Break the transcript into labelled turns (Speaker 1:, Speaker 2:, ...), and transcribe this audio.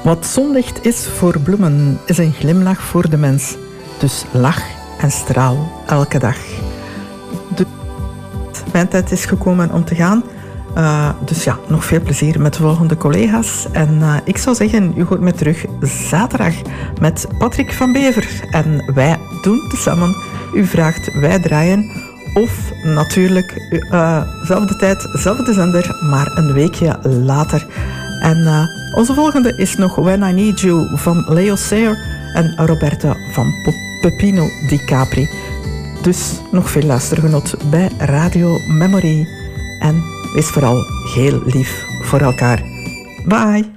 Speaker 1: Wat zonlicht is voor bloemen, is een glimlach voor de mens. Dus lach en straal elke dag. Mijn tijd is gekomen om te gaan. Dus ja, nog veel plezier met de volgende collega's. En ik zou zeggen, u hoort me terug zaterdag met Patrick van Bever. En wij doen tezamen. U vraagt, wij draaien. Of natuurlijk, zelfde tijd, zelfde zender, maar een weekje later. En onze volgende is nog When I Need You van Leo Sayer en Roberta van Peppino Di Capri. Dus nog veel luistergenot bij Radio Memory. En wees vooral heel lief voor elkaar. Bye!